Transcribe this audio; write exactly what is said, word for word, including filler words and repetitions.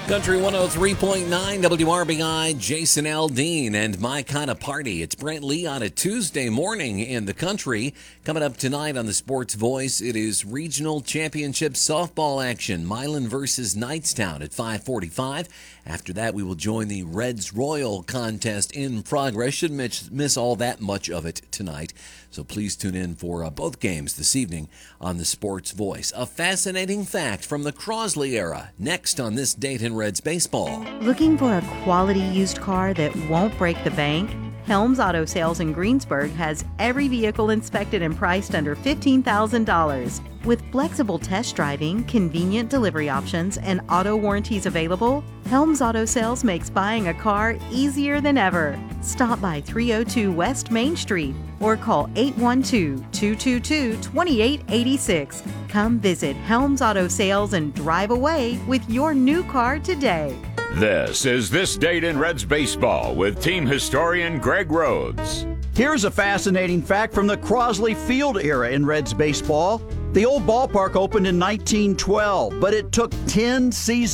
Country one oh three point nine W R B I, Jason Aldean, and My Kind of Party. It's Brent Lee on a Tuesday morning in the country. Coming up tonight on the Sports Voice, it is Regional Championship softball action. Milan versus Knightstown at five forty-five. After that, we will join the Reds Royal contest in progress. Shouldn't miss, miss all that much of it tonight. So please tune in for uh, both games this evening on the Sports Voice. A fascinating fact from the Crosley era. Next on this Dayton Reds baseball. Looking for a quality used car that won't break the bank? Helms Auto Sales in Greensburg has every vehicle inspected and priced under fifteen thousand dollars. With flexible test driving, convenient delivery options, and auto warranties available, Helms Auto Sales makes buying a car easier than ever. Stop by three oh two West Main Street or call eight one two, two two two, two eight eight six. Come visit Helms Auto Sales and drive away with your new car today. This is This Dayton Reds Baseball with team historian Greg Rhodes. Here's a fascinating fact from the Crosley Field era in Reds baseball. The old ballpark opened in nineteen twelve, but it took ten seasons